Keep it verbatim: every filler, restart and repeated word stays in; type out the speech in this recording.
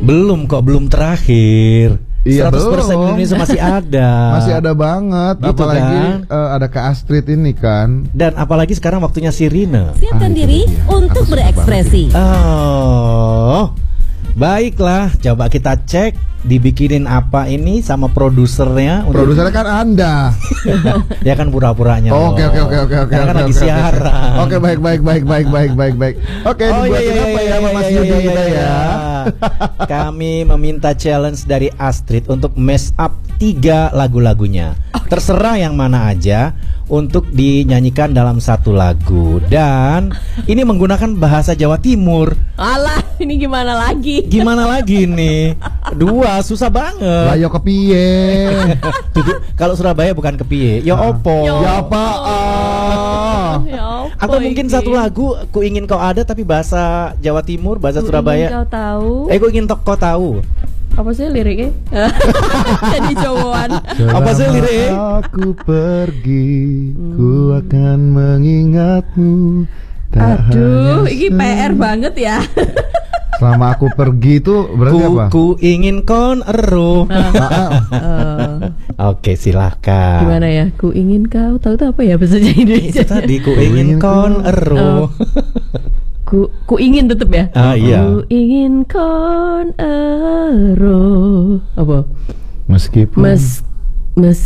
Belum kok, belum terakhir. Iya, seratus persen belum. Indonesia masih ada. Masih ada banget, Gitu apalagi kan? uh, ada Kak Astrid ini kan. Dan apalagi sekarang waktunya Sirine. Siapkan Ah, itu diri dia. untuk Aku suka berekspresi. Oh, baiklah, coba kita cek dibikinin apa ini sama produsernya. untuk- Produsernya kan Anda. Ya kan pura-puranya. Oh, loh. Oke oke oke oke oke. Karena kan oke, lagi oke, oke. siaran. Oke baik baik baik baik baik baik baik. Oke, Oh iya dibuatin iya apa iya ya sama Mas iya, Yudi iya, kita iya, ya? iya. Kami meminta challenge dari Astrid untuk mash up tiga lagu-lagunya. Terserah yang mana aja untuk dinyanyikan dalam satu lagu. Dan ini menggunakan bahasa Jawa Timur. Alah, ini gimana lagi? Gimana lagi nih? Dua susah banget. Lah yo kepiye? Tuh, kalau Surabaya bukan kepiye. Ya opo. Yo. Ya apaan? Ya apa Atau mungkin ini? satu lagu ku ingin kau ada tapi bahasa Jawa Timur, bahasa Ku Surabaya. ingin kau tahu. Eh, ku ingin tok kau tahu. Apa sih liriknya? Jadi Jawaan. Apa sih Selama liriknya? aku pergi, ku akan mengingatmu. Tak Aduh, hanya ini P R se- banget ya. Selama aku pergi itu berarti Ku, apa? ku ingin kon ero. Ah, ah. Eh, Oke, silahkan. gimana ya? Ku ingin kau tahu itu apa ya bahasa Indonesia? Itu tadi ku Ku ingin ingin kon kon- ero. Ku ku ingin tetep ya. Ah, iya. Ku ingin kon ero. Apa? Meskipun Mes mes